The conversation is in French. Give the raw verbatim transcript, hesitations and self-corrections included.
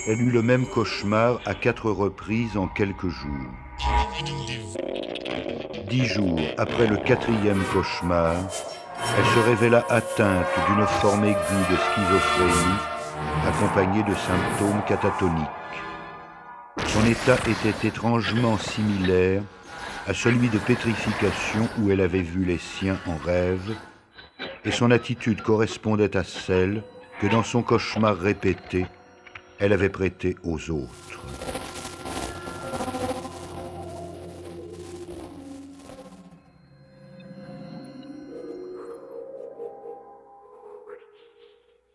Elle eut le même cauchemar à quatre reprises en quelques jours. Dix jours après le quatrième cauchemar, elle se révéla atteinte d'une forme aiguë de schizophrénie, accompagnée de symptômes catatoniques. Son état était étrangement similaire à celui de pétrification où elle avait vu les siens en rêve, et son attitude correspondait à celle que dans son cauchemar répété, elle avait prêtée aux autres.